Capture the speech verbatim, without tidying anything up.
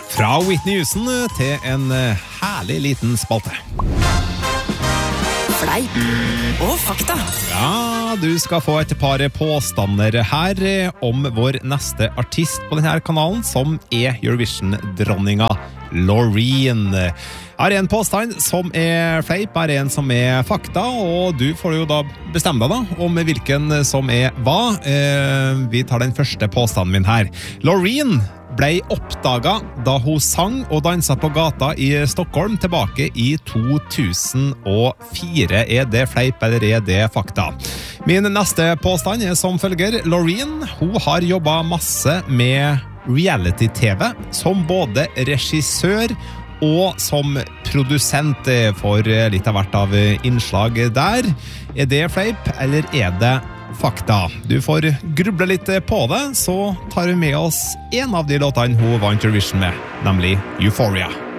Fra Whitney Houston til en herlig liten spalte. Fleip og fakta. Ja, du skal få et par påstander her om vår neste artist på denne kanalen, som er Eurovision-dronninga Loreen. Her er en påstand som er fleip, her er en som er fakta, og du får jo da bestemme deg da om hvilken som er hva. Eh, vi tar den første påstanden min her. Loreen ble oppdaget da hun sang og danset på gata i Stockholm tilbake i to tusen og fire. Er det fleip eller er det fakta? Min neste påstand er som følger. Loreen, hun har jobbet masse med reality-tv som både regissør og som produsent for litt av hvert av innslag der. Er det fleip eller er det fakta? Du får gruble litt på det, så tar vi med oss en av de låtene hun vant Eurovision med, nemlig Euphoria.